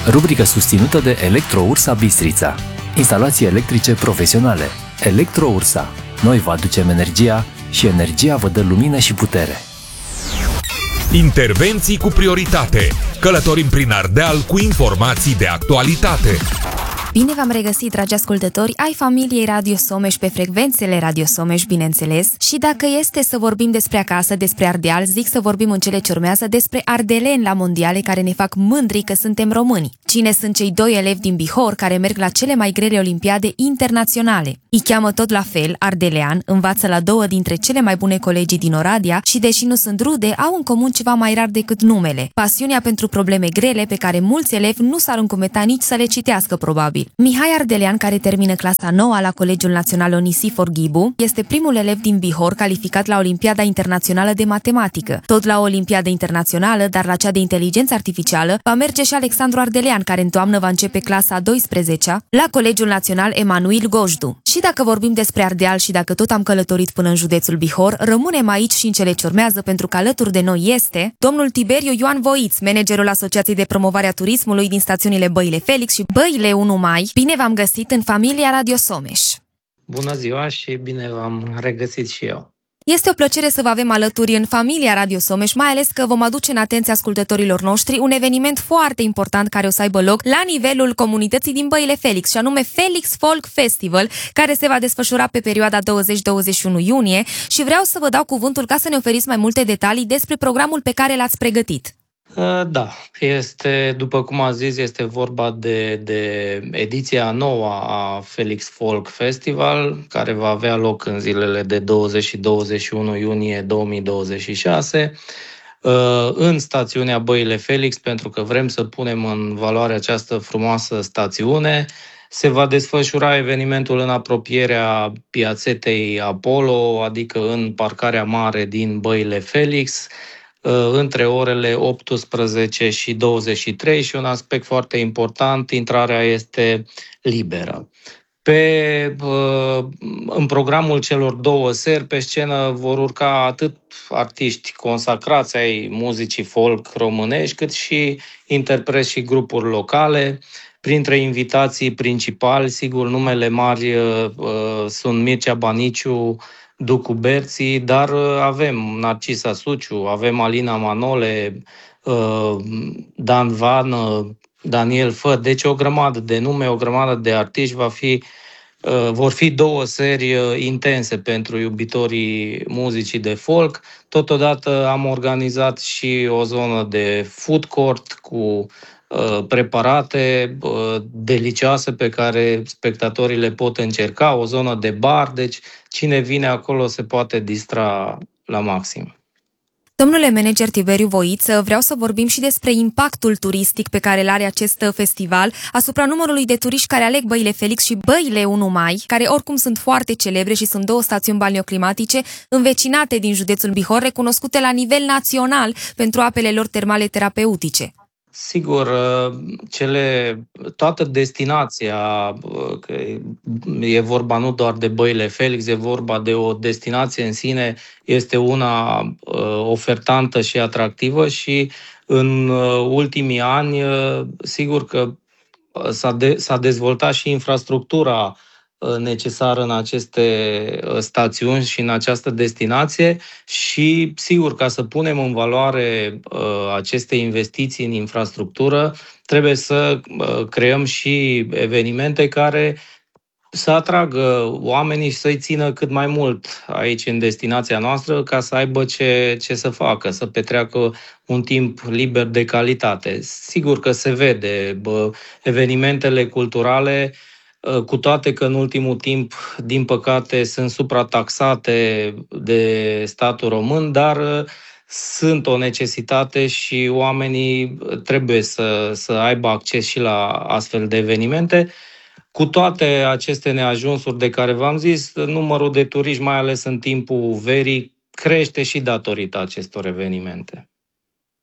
Rubrică susținută de Electro-Ursa Bistrița. Instalații electrice profesionale. Electro-Ursa. Noi vă aducem energia și energia vă dă lumină și putere. Intervenții cu prioritate. Călătorim prin Ardeal cu informații de actualitate. Bine v-am regăsit, dragi ascultători, ai familiei Radio Someș pe frecvențele Radio Someș, bineînțeles. Și dacă este să vorbim despre acasă, despre Ardeal, zic să vorbim în cele ce urmează despre ardeleni la mondiale care ne fac mândri că suntem români. Cine sunt cei doi elevi din Bihor care merg la cele mai grele olimpiade internaționale? Îi cheamă tot la fel, ardelean, învață la două dintre cele mai bune colegii din Oradea și, deși nu sunt rude, au în comun ceva mai rar decât numele: pasiunea pentru probleme grele pe care mulți elevi nu s-ar încumeta nici să le citească, probabil. Mihai Ardelean, care termină clasa 9 la Colegiul Național Onisifor Ghibu, este primul elev din Bihor calificat la Olimpiada Internațională de Matematică. Tot la o Olimpiadă Internațională, dar la cea de Inteligență Artificială, va merge și Alexandru Ardelean, care în toamnă va începe clasa a 12-a la Colegiul Național Emanuil Gojdu. Și dacă vorbim despre Ardeal și dacă tot am călătorit până în județul Bihor, rămânem aici și în cele ce urmează, pentru că alături de noi este domnul Tiberiu Ioan Voiț, managerul Asociației de Promovare a Turismului din stațiunile Băile Felix și Băile 1 Mai. Bine v-am găsit în familia Radio Someș! Bună ziua și bine v-am regăsit și eu! Este o plăcere să vă avem alături în familia Radio Someș, mai ales că vom aduce în atenția ascultătorilor noștri un eveniment foarte important care o să aibă loc la nivelul comunității din Băile Felix, și anume Felix Folk Festival, care se va desfășura pe perioada 20-21 iunie, și vreau să vă dau cuvântul ca să ne oferiți mai multe detalii despre programul pe care l-ați pregătit. Da, după cum am zis, este vorba de ediția nouă a Felix Folk Festival, care va avea loc în zilele de 20 și 21 iunie 2026 în stațiunea Băile Felix, pentru că vrem să punem în valoare această frumoasă stațiune. Se va desfășura evenimentul în apropierea piațetei Apollo, adică în parcarea mare din Băile Felix, între orele 18 și 23, și un aspect foarte important, intrarea este liberă. În programul celor două seri, pe scenă vor urca atât artiști consacrați ai muzicii folk românești, cât și interpreți și grupuri locale. Printre invitații principali, sigur, numele mari sunt Mircea Baniciu, Ducu Berții, dar avem Narcisa Suciu, avem Alina Manole, Dan Vană, Daniel Fă, deci o grămadă de nume, o grămadă de artiști. Vor fi două seri intense pentru iubitorii muzicii de folk. Totodată am organizat și o zonă de food court cu preparate delicioase pe care spectatorii le pot încerca, o zonă de bar, deci cine vine acolo se poate distra la maxim. Domnule manager Tiberiu Voiț, vreau să vorbim și despre impactul turistic pe care îl are acest festival asupra numărului de turiști care aleg Băile Felix și Băile 1 Mai, care oricum sunt foarte celebre și sunt două stațiuni balneoclimatice învecinate din județul Bihor, recunoscute la nivel național pentru apele lor termale terapeutice. Sigur, toată destinația, că e vorba nu doar de Băile Felix, e vorba de o destinație în sine, este una ofertantă și atractivă, și în ultimii ani, sigur că s-a dezvoltat și infrastructura necesară în aceste stațiuni și în această destinație, și sigur, ca să punem în valoare aceste investiții în infrastructură, trebuie să creăm și evenimente care să atragă oamenii și să-i țină cât mai mult aici în destinația noastră, ca să aibă ce să facă, să petreacă un timp liber de calitate. Sigur că se vede, evenimentele culturale, cu toate că în ultimul timp, din păcate, sunt suprataxate de statul român, dar sunt o necesitate și oamenii trebuie să aibă acces și la astfel de evenimente. Cu toate aceste neajunsuri de care v-am zis, numărul de turiști, mai ales în timpul verii, crește și datorită acestor evenimente.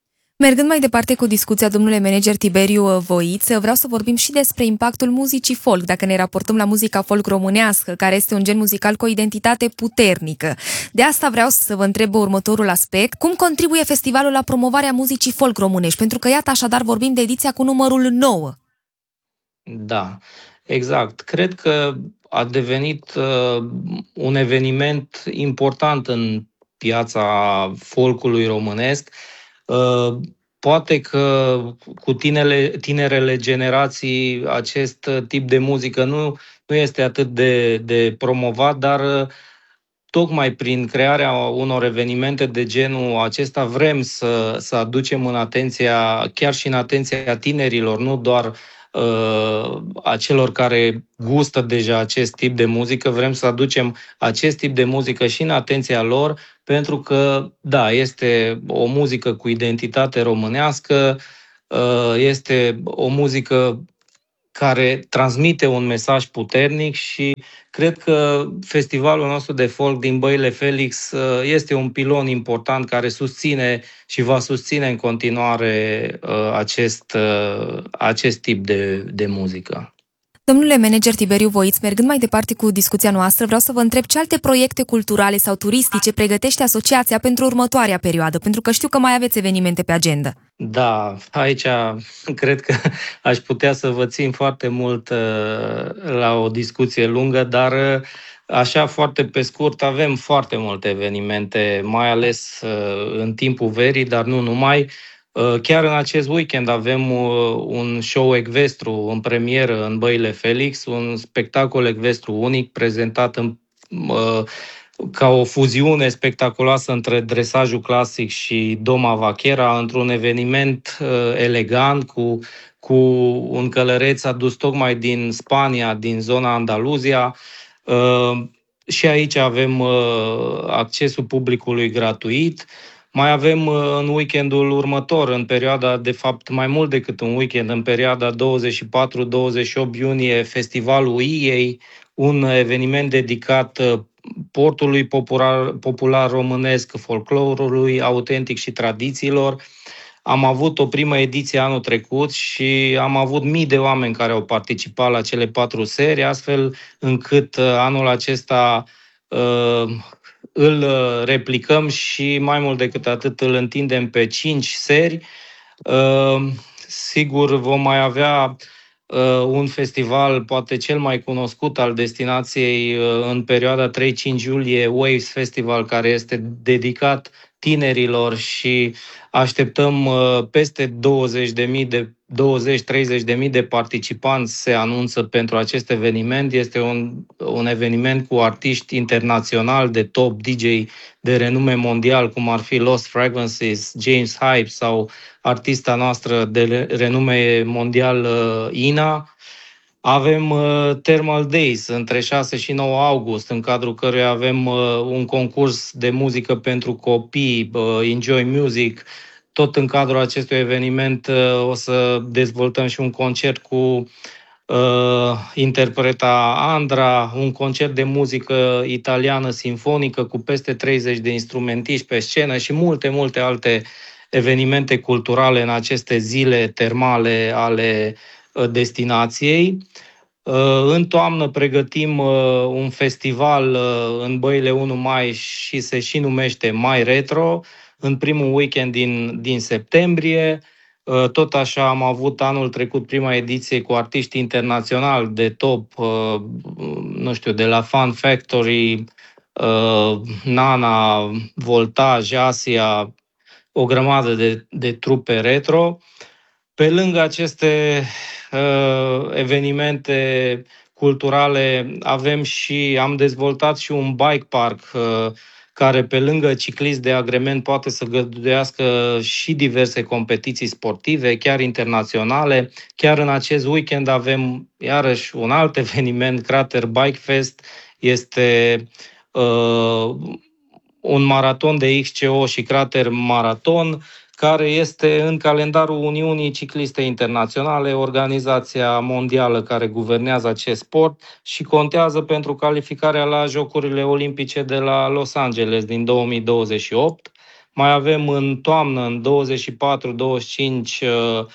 Mergând mai departe cu discuția, domnule manager Tiberiu Voiț, vreau să vorbim și despre impactul muzicii folk, dacă ne raportăm la muzica folk românească, care este un gen muzical cu o identitate puternică. De asta vreau să vă întreb următorul aspect. Cum contribuie festivalul la promovarea muzicii folk românești? Pentru că, iată, așadar, vorbim de ediția cu numărul 9. Da, exact. Cred că a devenit un eveniment important în piața folcului românesc. Poate că cu tinerele generații acest tip de muzică nu este atât de promovat, dar tocmai prin crearea unor evenimente de genul acesta vrem să aducem în atenția, chiar și în atenția tinerilor, nu doar a celor care gustă deja acest tip de muzică, vrem să aducem acest tip de muzică și în atenția lor, pentru că, da, este o muzică cu identitate românească, este o muzică care transmite un mesaj puternic și cred că festivalul nostru de folk din Băile Felix este un pilon important care susține și va susține în continuare acest tip de muzică. Domnule manager Tiberiu Voiț, mergând mai departe cu discuția noastră, vreau să vă întreb ce alte proiecte culturale sau turistice pregătește asociația pentru următoarea perioadă, pentru că știu că mai aveți evenimente pe agenda. Da, aici cred că aș putea să vă țin foarte mult la o discuție lungă, dar așa foarte pe scurt avem foarte multe evenimente, mai ales în timpul verii, dar nu numai. Chiar în acest weekend avem un show ecvestru în premieră în Băile Felix, un spectacol ecvestru unic prezentat ca o fuziune spectaculoasă între dresajul clasic și doma vaquera, într-un eveniment elegant cu un călăreț adus tocmai din Spania, din zona Andaluzia. Și aici avem accesul publicului gratuit. Mai avem în weekendul următor, în perioada, de fapt mai mult decât un weekend, în perioada 24-28 iunie, Festivalul IEI, un eveniment dedicat portului popular românesc, folclorului autentic și tradițiilor. Am avut o primă ediție anul trecut și am avut mii de oameni care au participat la cele 4 serii, astfel încât anul acesta îl replicăm și mai mult decât atât îl întindem pe 5 seri. Sigur, vom mai avea un festival, poate cel mai cunoscut al destinației în perioada 3-5 iulie, Waves Festival, care este dedicat tinerilor și așteptăm peste 20-30.000 de participanți se anunță pentru acest eveniment. Este un eveniment cu artiști internaționali de top, DJ de renume mondial, cum ar fi Lost Fragrances, James Hype sau artista noastră de renume mondial Ina. Avem Thermal Days între 6 și 9 august, în cadrul căruia avem un concurs de muzică pentru copii, Enjoy Music. Tot în cadrul acestui eveniment o să dezvoltăm și un concert cu interpreta Andra, un concert de muzică italiană sinfonică cu peste 30 de instrumentiști pe scenă și multe alte evenimente culturale în aceste zile termale ale destinației. În toamnă pregătim un festival în Băile 1 Mai și se și numește Mai Retro, în primul weekend din septembrie. Tot așa am avut anul trecut prima ediție cu artiști internaționali de top, de la Fun Factory, Nana, Voltage, Asia, o grămadă de trupe retro. Pe lângă aceste evenimente culturale am dezvoltat și un bike park care pe lângă ciclist de agrement poate să găduiască și diverse competiții sportive, chiar internaționale. Chiar în acest weekend avem iarăși un alt eveniment, Crater Bike Fest. Este un maraton de XCO și Crater Maraton, care este în calendarul Uniunii Cicliste Internaționale, organizația mondială care guvernează acest sport și contează pentru calificarea la Jocurile Olimpice de la Los Angeles din 2028. Mai avem în toamnă, în 24-25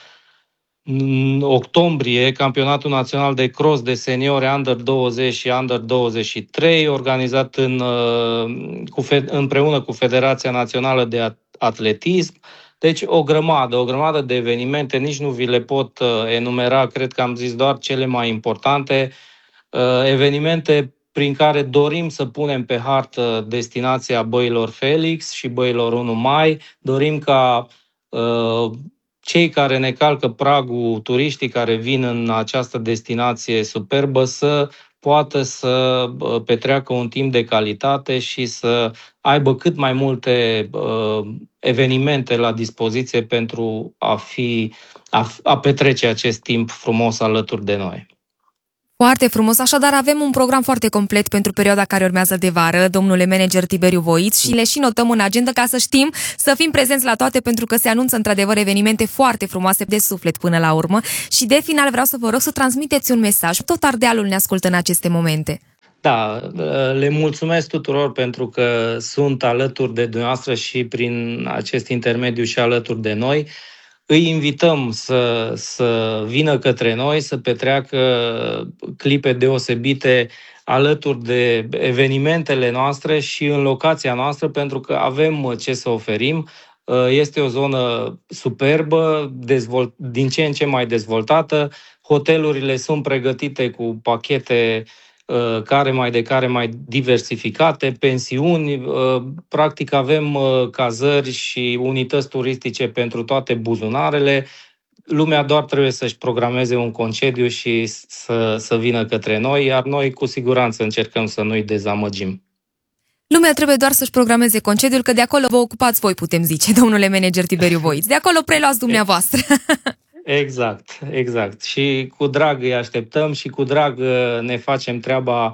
octombrie, campionatul național de cross de seniori Under 20 și Under 23, organizat împreună cu Federația Națională de Atletism. Deci o grămadă de evenimente, nici nu vi le pot enumera, cred că am zis doar cele mai importante, evenimente prin care dorim să punem pe hartă destinația Băilor Felix și Băilor 1 Mai. Dorim ca cei care ne calcă pragul, turiștii care vin în această destinație superbă, să poată să petreacă un timp de calitate și să aibă cât mai multe evenimente la dispoziție pentru a petrece acest timp frumos alături de noi. Foarte frumos, așadar avem un program foarte complet pentru perioada care urmează de vară, domnule manager Tiberiu Voiț, și le și notăm în agenda ca să știm, să fim prezenți la toate, pentru că se anunță într-adevăr evenimente foarte frumoase de suflet până la urmă. Și de final vreau să vă rog să transmiteți un mesaj. Tot Ardealul ne ascultă în aceste momente. Da, le mulțumesc tuturor pentru că sunt alături de dumneavoastră și prin acest intermediu și alături de noi. Îi invităm să vină către noi, să petreacă clipe deosebite alături de evenimentele noastre și în locația noastră, pentru că avem ce să oferim. Este o zonă superbă, din ce în ce mai dezvoltată. Hotelurile sunt pregătite cu pachete care mai diversificate, pensiuni, practic avem cazări și unități turistice pentru toate buzunarele. Lumea doar trebuie să-și programeze un concediu și să vină către noi, iar noi cu siguranță încercăm să nu-i dezamăgim. Lumea trebuie doar să-și programeze concediul, că de acolo vă ocupați voi, putem zice, domnule manager Tiberiu Voiț. De acolo preluați dumneavoastră. Exact. Și cu drag îi așteptăm și cu drag ne facem treaba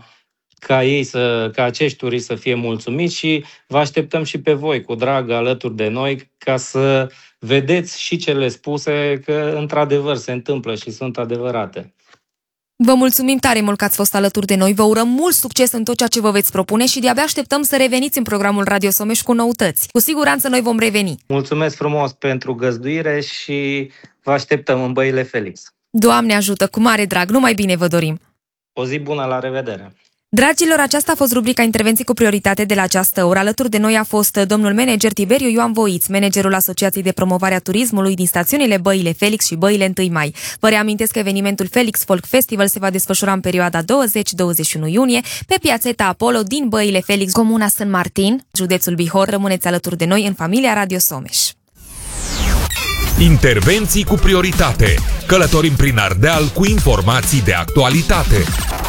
ca acești turiști să fie mulțumiți și vă așteptăm și pe voi cu drag alături de noi ca să vedeți și cele spuse că într-adevăr se întâmplă și sunt adevărate. Vă mulțumim tare mult că ați fost alături de noi, vă urăm mult succes în tot ceea ce vă veți propune și de-abia așteptăm să reveniți în programul Radio Someș cu noutăți. Cu siguranță noi vom reveni. Mulțumesc frumos pentru găzduire și vă așteptăm în Băile Felix. Doamne ajută, cu mare drag, numai bine vă dorim. O zi bună, la revedere! Dragilor, aceasta a fost rubrica Intervenții cu prioritate de la această oră. Alături de noi a fost domnul manager Tiberiu Ioan Voiț, managerul Asociației de Promovare a Turismului din stațiunile Băile Felix și Băile 1 Mai. Vă reamintesc că evenimentul Felix Folk Festival se va desfășura în perioada 20-21 iunie pe piațeta Apollo din Băile Felix, comuna San Martin, județul Bihor. Rămâneți alături de noi în familia Radio Someș. Intervenții cu prioritate. Călătorim prin Ardeal cu informații de actualitate.